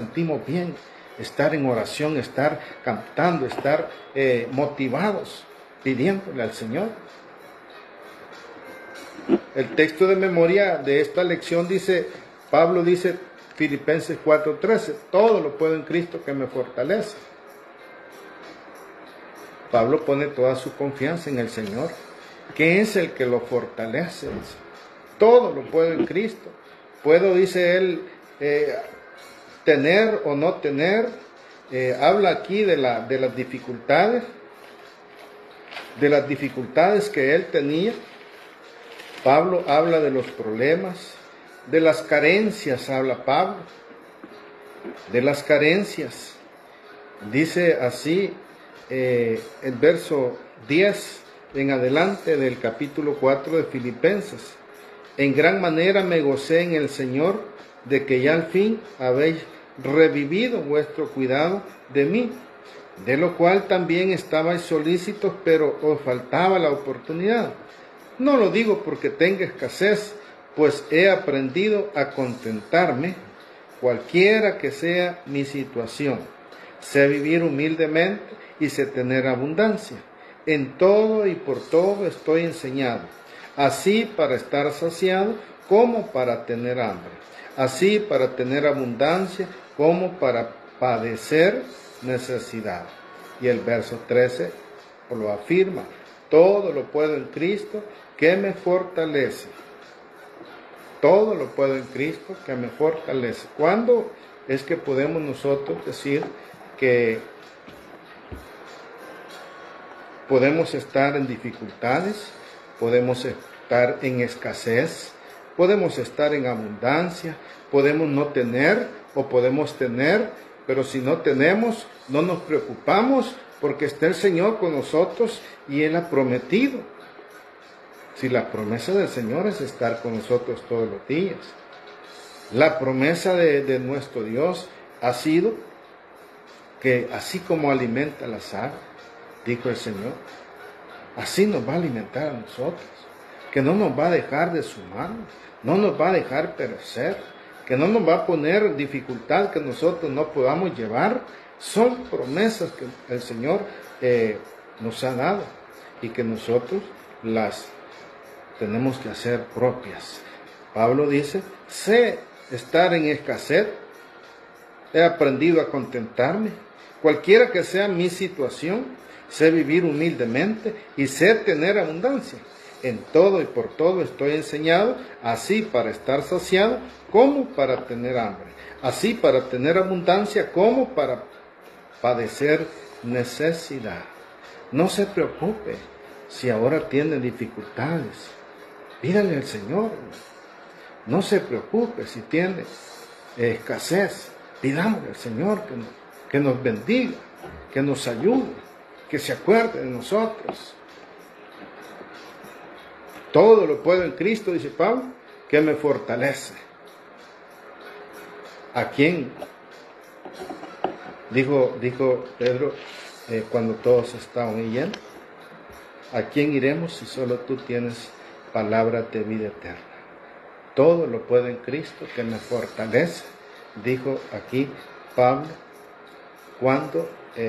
sentimos bien, estar en oración, estar cantando, estar motivados, pidiéndole al Señor. El texto de memoria de esta lección dice, Pablo dice, Filipenses 4:13, todo lo puedo en Cristo que me fortalece. Pablo pone toda su confianza en el Señor, que es el que lo fortalece. Dice. Todo lo puedo en Cristo. Puedo, dice él, tener o no tener. Habla aquí de las dificultades que él tenía. Pablo habla de los problemas, de las carencias, habla Pablo, de las carencias. Dice así el verso 10 en adelante del capítulo 4 de Filipenses. En gran manera me gocé en el Señor de que ya al fin habéis revivido vuestro cuidado de mí, de lo cual también estabais solícitos, pero os faltaba la oportunidad. No lo digo porque tenga escasez, pues he aprendido a contentarme, cualquiera que sea mi situación. Sé vivir humildemente y sé tener abundancia. En todo y por todo estoy enseñado, así para estar saciado como para tener hambre, así para tener abundancia como para padecer necesidad. Y el verso 13 lo afirma, todo lo puedo en Cristo que me fortalece. Todo lo puedo en Cristo que me fortalece. ¿Cuándo es que podemos nosotros decir que podemos estar en dificultades, podemos estar en escasez, podemos estar en abundancia, podemos no tener o podemos tener, pero si no tenemos, no nos preocupamos porque está el Señor con nosotros y Él ha prometido? Si la promesa del Señor es estar con nosotros todos los días. La promesa de nuestro Dios ha sido que así como alimenta las aves, dijo el Señor, así nos va a alimentar a nosotros, que no nos va a dejar de su mano, no nos va a dejar perecer, que no nos va a poner dificultad que nosotros no podamos llevar. Son promesas que el Señor nos ha dado y que nosotros las tenemos que hacer propias. Pablo dice, sé estar en escasez, he aprendido a contentarme, cualquiera que sea mi situación, sé vivir humildemente y sé tener abundancia. En todo y por todo estoy enseñado, así para estar saciado como para tener hambre, así para tener abundancia como para padecer necesidad. No se preocupe si ahora tiene dificultades. Pídale al Señor. No se preocupe si tiene escasez. Pidámosle al Señor que nos bendiga, que nos ayude, que se acuerde de nosotros. Todo lo puedo en Cristo, dice Pablo, que me fortalece. ¿A quién? Dijo Pedro cuando todos estaban yendo. ¿A quién iremos si solo tú tienes palabra de vida eterna? Todo lo puedo en Cristo que me fortalece, dijo aquí Pablo, cuando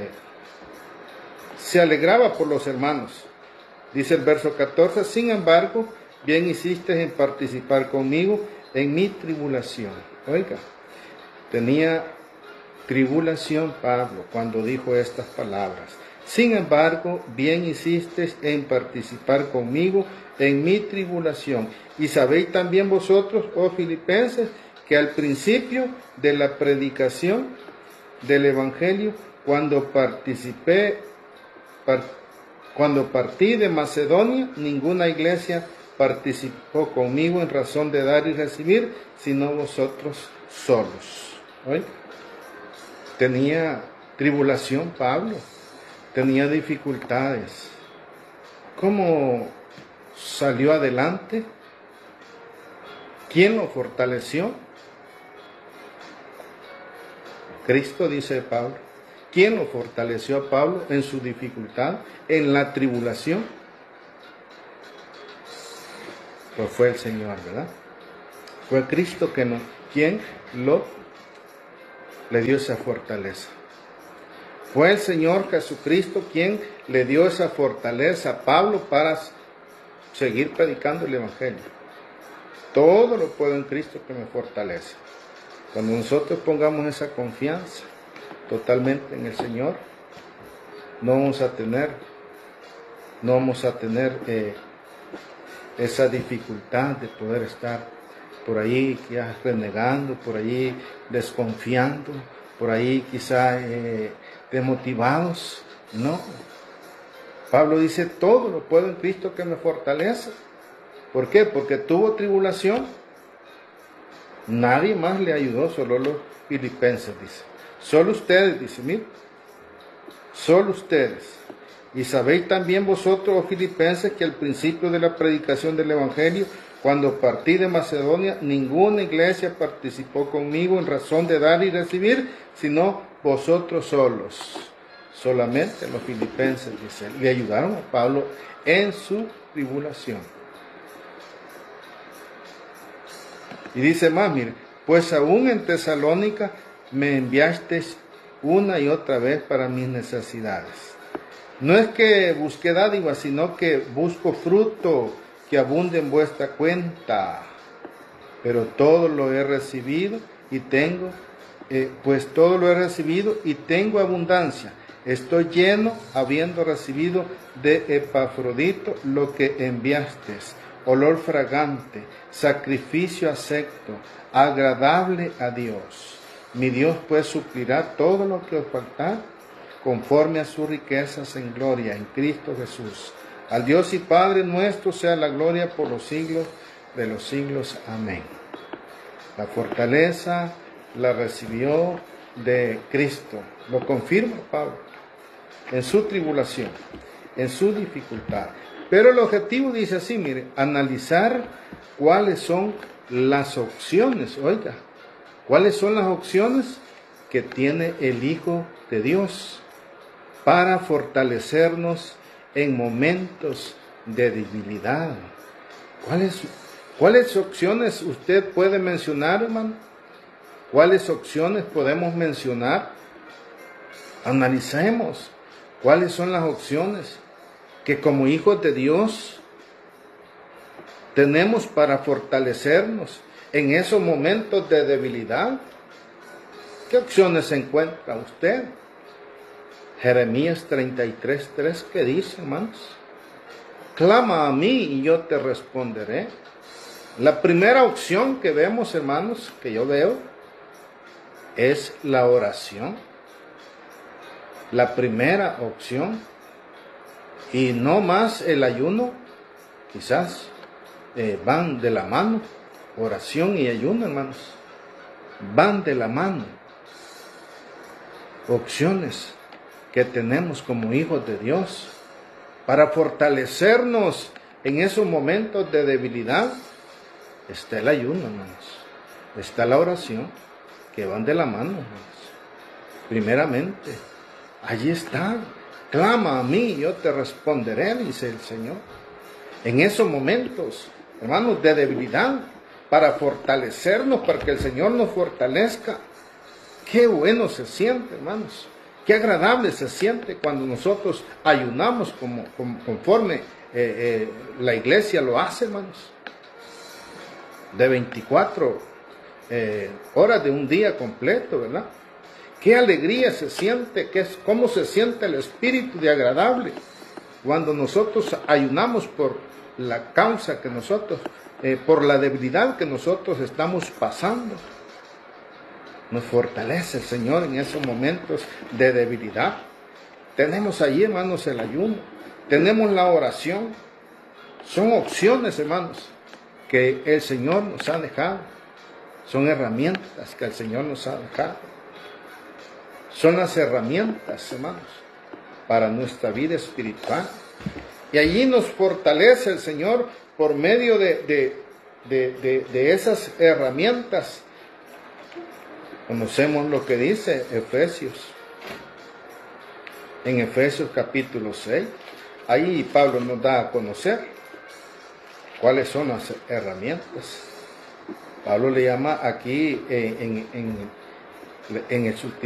se alegraba por los hermanos. Dice el verso 14, sin embargo, bien hiciste en participar conmigo en mi tribulación. Oiga, tenía tribulación Pablo cuando dijo estas palabras. Sin embargo, bien hiciste en participar conmigo en mi tribulación. Y sabéis también vosotros, oh filipenses, que al principio de la predicación del Evangelio, cuando partí de Macedonia, ninguna iglesia participó conmigo en razón de dar y recibir, sino vosotros solos. ¿Oye? Tenía tribulación Pablo, tenía dificultades. ¿Cómo salió adelante? ¿Quién lo fortaleció? Cristo, dice Pablo. ¿Quién lo fortaleció a Pablo en su dificultad, en la tribulación? Pues fue el Señor, ¿verdad? Fue Cristo quien lo le dio esa fortaleza. Fue el Señor Jesucristo quien le dio esa fortaleza a Pablo para seguir predicando el Evangelio. Todo lo puedo en Cristo que me fortalece. Cuando nosotros pongamos esa confianza totalmente en el Señor, no vamos a tener esa dificultad de poder estar por ahí ya renegando, por ahí desconfiando, por ahí quizá desmotivados. No. Pablo dice, todo lo puedo en Cristo que me fortalece. ¿Por qué? Porque tuvo tribulación. Nadie más le ayudó, solo los filipenses, dice. Solo ustedes, dice, mira, solo ustedes. Y sabéis también vosotros, oh filipenses, que al principio de la predicación del Evangelio, cuando partí de Macedonia, ninguna iglesia participó conmigo en razón de dar y recibir, sino vosotros solos. Solamente los filipenses, dice, le ayudaron a Pablo en su tribulación. Y dice más, mire, pues aún en Tesalónica me enviasteis una y otra vez para mis necesidades. No es que busque dádiva, sino que busco fruto que abunde en vuestra cuenta. Pero todo lo he recibido y tengo, abundancia. Estoy lleno, habiendo recibido de Epafrodito lo que enviastes, olor fragante, sacrificio acepto, agradable a Dios. Mi Dios pues suplirá todo lo que os falta, conforme a sus riquezas en gloria, en Cristo Jesús. Al Dios y Padre nuestro sea la gloria por los siglos de los siglos. Amén. La fortaleza la recibió de Cristo. Lo confirma Pablo en su tribulación, en su dificultad. Pero el objetivo dice así, mire, analizar cuáles son las opciones, oiga, cuáles son las opciones que tiene el Hijo de Dios para fortalecernos en momentos de debilidad. ¿Cuáles opciones usted puede mencionar, hermano? ¿Cuáles opciones podemos mencionar? Analicemos cuáles son las opciones que como hijos de Dios tenemos para fortalecernos en esos momentos de debilidad. ¿Qué opciones encuentra usted? Jeremías 33:3, ¿qué dice, hermanos? Clama a mí y yo te responderé. La primera opción que vemos, hermanos, que yo veo, es la oración. La primera opción. Y no más el ayuno, quizás van de la mano. Oración y ayuno, hermanos, van de la mano. Opciones que tenemos como hijos de Dios para fortalecernos en esos momentos de debilidad. Está el ayuno, hermanos. Está la oración, que van de la mano, hermanos. Primeramente, allí está. Clama a mí, yo te responderé, dice el Señor. En esos momentos, hermanos, de debilidad, para fortalecernos, para que el Señor nos fortalezca. Qué bueno se siente, hermanos. Qué agradable se siente cuando nosotros ayunamos conforme la iglesia lo hace, hermanos. De 24 horas de un día completo, ¿verdad? Qué alegría se siente, cómo se siente el espíritu de agradable cuando nosotros ayunamos por la causa que nosotros, por la debilidad que nosotros estamos pasando. Nos fortalece el Señor en esos momentos de debilidad. Tenemos allí, hermanos, el ayuno. Tenemos la oración. Son opciones, hermanos, que el Señor nos ha dejado. Son herramientas que el Señor nos ha dejado. Son las herramientas, hermanos, para nuestra vida espiritual. Y allí nos fortalece el Señor por medio de esas herramientas. Conocemos lo que dice Efesios. En Efesios capítulo 6, ahí Pablo nos da a conocer cuáles son las herramientas. Pablo le llama aquí en su